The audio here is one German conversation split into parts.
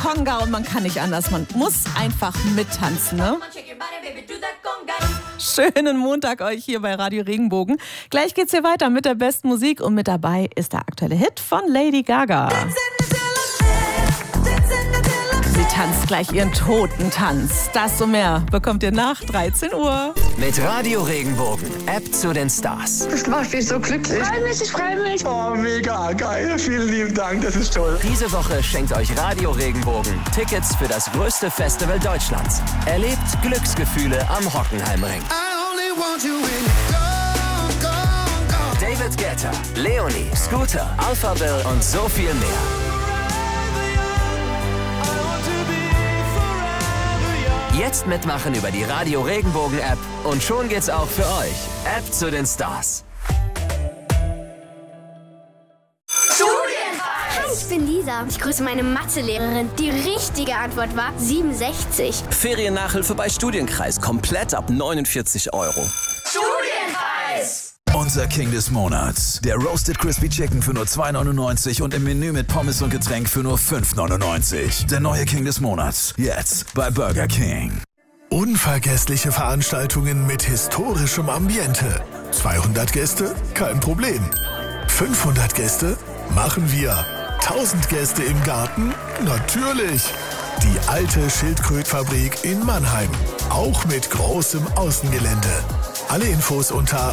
Conga und man kann nicht anders. Man muss einfach mittanzen, ne? Schönen Montag euch hier bei Radio Regenbogen. Gleich geht's hier weiter mit der besten Musik und mit dabei ist der aktuelle Hit von Lady Gaga. Sie tanzt gleich ihren Totentanz. Das und mehr bekommt ihr nach 13 Uhr. Mit Radio Regenbogen, App zu den Stars. Das macht mich so glücklich. Ich freue mich. Oh, mega geil. Vielen lieben Dank, das ist toll. Diese Woche schenkt euch Radio Regenbogen Tickets für das größte Festival Deutschlands. Erlebt Glücksgefühle am Hockenheimring. David Guetta, Leonie, Scooter, Alphaville und so viel mehr. Jetzt mitmachen über die Radio Regenbogen App und schon geht's auch für euch. App zu den Stars. Ich bin Lisa. Ich grüße meine Mathelehrerin. Die richtige Antwort war 67. Feriennachhilfe bei Studienkreis. Komplett ab 49 €. Studienkreis! Unser King des Monats. Der Roasted Crispy Chicken für nur 2,99 und im Menü mit Pommes und Getränk für nur 5,99. Der neue King des Monats. Jetzt bei Burger King. Unvergessliche Veranstaltungen mit historischem Ambiente. 200 Gäste? Kein Problem. 500 Gäste? Machen wir. 1000 Gäste im Garten? Natürlich. Die alte Schildkrötfabrik in Mannheim. Auch mit großem Außengelände. Alle Infos unter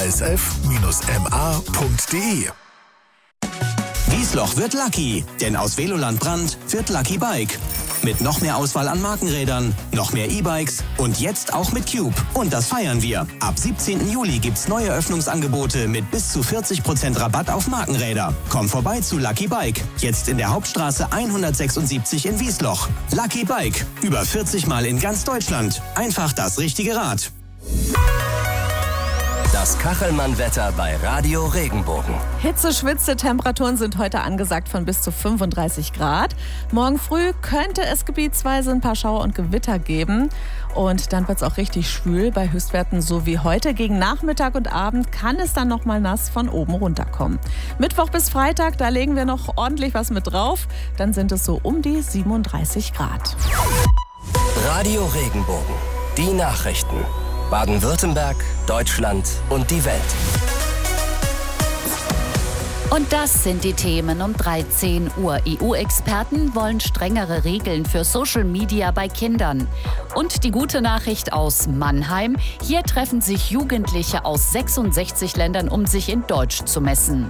asf-ma.de. Wiesloch wird lucky, denn aus Veloland Brand wird Lucky Bike. Mit noch mehr Auswahl an Markenrädern, noch mehr E-Bikes und jetzt auch mit Cube. Und das feiern wir. Ab 17. Juli gibt's neue Öffnungsangebote mit bis zu 40% Rabatt auf Markenräder. Komm vorbei zu Lucky Bike. Jetzt in der Hauptstraße 176 in Wiesloch. Lucky Bike. Über 40 Mal in ganz Deutschland. Einfach das richtige Rad. Das Kachelmann-Wetter bei Radio Regenbogen. Hitze-schwitze Temperaturen sind heute angesagt von bis zu 35 Grad. Morgen früh könnte es gebietsweise ein paar Schauer und Gewitter geben. Und dann wird es auch richtig schwül bei Höchstwerten so wie heute. Gegen Nachmittag und Abend kann es dann noch mal nass von oben runterkommen. Mittwoch bis Freitag, da legen wir noch ordentlich was mit drauf. Dann sind es so um die 37 Grad. Radio Regenbogen. Die Nachrichten. Baden-Württemberg, Deutschland und die Welt. Und das sind die Themen um 13 Uhr. EU-Experten wollen strengere Regeln für Social Media bei Kindern. Und die gute Nachricht aus Mannheim. Hier treffen sich Jugendliche aus 66 Ländern, um sich in Deutsch zu messen.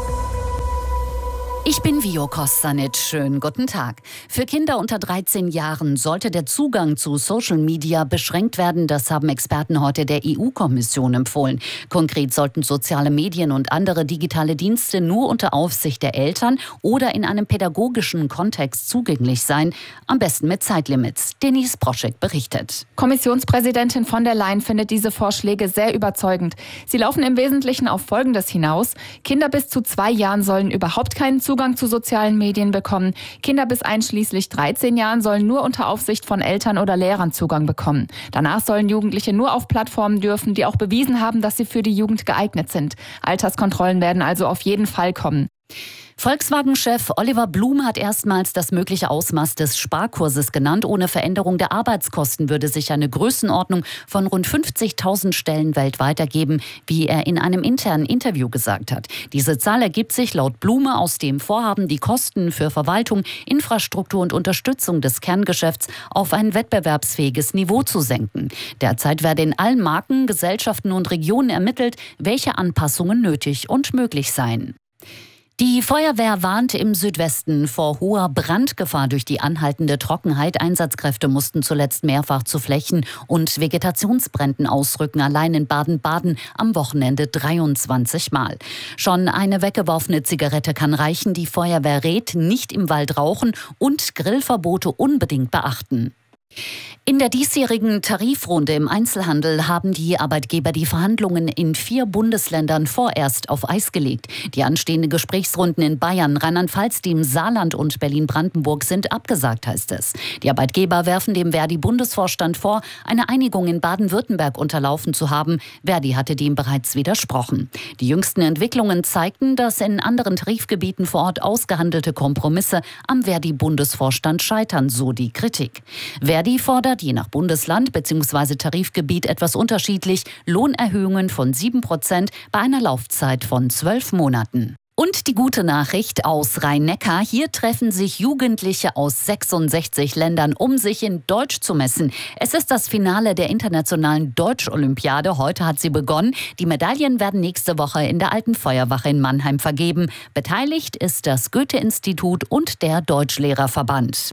Ich bin Vio Kostanic. Schönen guten Tag. Für Kinder unter 13 Jahren sollte der Zugang zu Social Media beschränkt werden. Das haben Experten heute der EU-Kommission empfohlen. Konkret sollten soziale Medien und andere digitale Dienste nur unter Aufsicht der Eltern oder in einem pädagogischen Kontext zugänglich sein. Am besten mit Zeitlimits. Denise Broschek berichtet. Kommissionspräsidentin von der Leyen findet diese Vorschläge sehr überzeugend. Sie laufen im Wesentlichen auf Folgendes hinaus. Kinder bis zu 2 Jahren sollen überhaupt keinen Zugang zu sozialen Medien bekommen. Kinder bis einschließlich 13 Jahren sollen nur unter Aufsicht von Eltern oder Lehrern Zugang bekommen. Danach sollen Jugendliche nur auf Plattformen dürfen, die auch bewiesen haben, dass sie für die Jugend geeignet sind. Alterskontrollen werden also auf jeden Fall kommen. Volkswagen-Chef Oliver Blume hat erstmals das mögliche Ausmaß des Sparkurses genannt. Ohne Veränderung der Arbeitskosten würde sich eine Größenordnung von rund 50.000 Stellen weltweit ergeben, wie er in einem internen Interview gesagt hat. Diese Zahl ergibt sich laut Blume aus dem Vorhaben, die Kosten für Verwaltung, Infrastruktur und Unterstützung des Kerngeschäfts auf ein wettbewerbsfähiges Niveau zu senken. Derzeit werde in allen Marken, Gesellschaften und Regionen ermittelt, welche Anpassungen nötig und möglich seien. Die Feuerwehr warnt im Südwesten vor hoher Brandgefahr durch die anhaltende Trockenheit. Einsatzkräfte mussten zuletzt mehrfach zu Flächen- und Vegetationsbränden ausrücken. Allein in Baden-Baden am Wochenende 23 Mal. Schon eine weggeworfene Zigarette kann reichen. Die Feuerwehr rät, nicht im Wald rauchen und Grillverbote unbedingt beachten. In der diesjährigen Tarifrunde im Einzelhandel haben die Arbeitgeber die Verhandlungen in 4 Bundesländern vorerst auf Eis gelegt. Die anstehenden Gesprächsrunden in Bayern, Rheinland-Pfalz, dem Saarland und Berlin-Brandenburg sind abgesagt, heißt es. Die Arbeitgeber werfen dem Verdi-Bundesvorstand vor, eine Einigung in Baden-Württemberg unterlaufen zu haben. Verdi hatte dem bereits widersprochen. Die jüngsten Entwicklungen zeigten, dass in anderen Tarifgebieten vor Ort ausgehandelte Kompromisse am Verdi-Bundesvorstand scheitern, so die Kritik. Verdi fordert je nach Bundesland bzw. Tarifgebiet etwas unterschiedlich Lohnerhöhungen von 7% bei einer Laufzeit von 12 Monaten. Und die gute Nachricht aus Rhein-Neckar. Hier treffen sich Jugendliche aus 66 Ländern, um sich in Deutsch zu messen. Es ist das Finale der internationalen Deutsch-Olympiade. Heute hat sie begonnen. Die Medaillen werden nächste Woche in der Alten Feuerwache in Mannheim vergeben. Beteiligt ist das Goethe-Institut und der Deutschlehrerverband.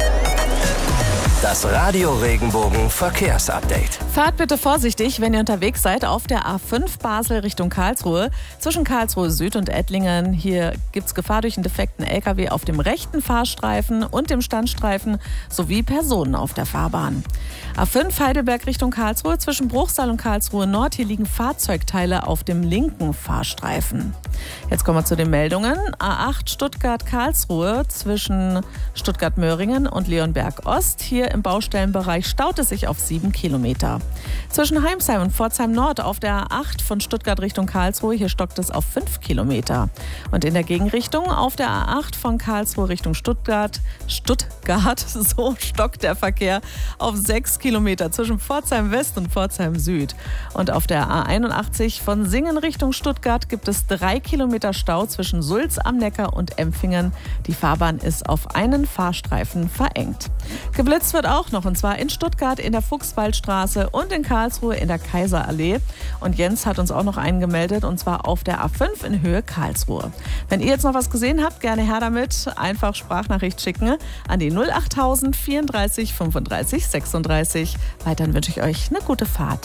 Das Radio Regenbogen Verkehrsupdate. Fahrt bitte vorsichtig, wenn ihr unterwegs seid auf der A5 Basel Richtung Karlsruhe. Zwischen Karlsruhe Süd und Ettlingen. Hier gibt es Gefahr durch einen defekten LKW auf dem rechten Fahrstreifen und dem Standstreifen sowie Personen auf der Fahrbahn. A5 Heidelberg Richtung Karlsruhe. Zwischen Bruchsal und Karlsruhe Nord. Hier liegen Fahrzeugteile auf dem linken Fahrstreifen. Jetzt kommen wir zu den Meldungen. A8 Stuttgart-Karlsruhe zwischen Stuttgart-Möhringen und Leonberg Ost. Hier im Baustellenbereich staut es sich auf 7 Kilometer. Zwischen Heimsheim und Pforzheim Nord auf der A8 von Stuttgart Richtung Karlsruhe, hier stockt es auf 5 Kilometer. Und in der Gegenrichtung auf der A8 von Karlsruhe Richtung Stuttgart, so stockt der Verkehr auf 6 Kilometer zwischen Pforzheim West und Pforzheim Süd. Und auf der A81 von Singen Richtung Stuttgart gibt es 3 Kilometer Stau zwischen Sulz am Neckar und Empfingen. Die Fahrbahn ist auf einen Fahrstreifen verengt. Geblitzt wird auch noch, und zwar in Stuttgart in der Fuchswaldstraße und in Karlsruhe in der Kaiserallee. Und Jens hat uns auch noch einen gemeldet, und zwar auf der A5 in Höhe Karlsruhe. Wenn ihr jetzt noch was gesehen habt, gerne her damit. Einfach Sprachnachricht schicken an die 08000 34 35 36. Weiterhin wünsche ich euch eine gute Fahrt.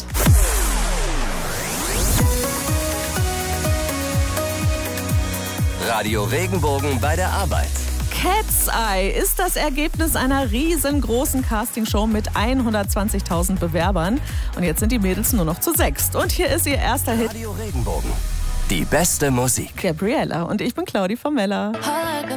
Radio Regenbogen bei der Arbeit. Cat's Eye ist das Ergebnis einer riesengroßen Castingshow mit 120.000 Bewerbern. Und jetzt sind die Mädels nur noch zu 6. Und hier ist ihr erster Hit. Radio Regenbogen. Die beste Musik. Gabriella. Und ich bin Claudi Formella.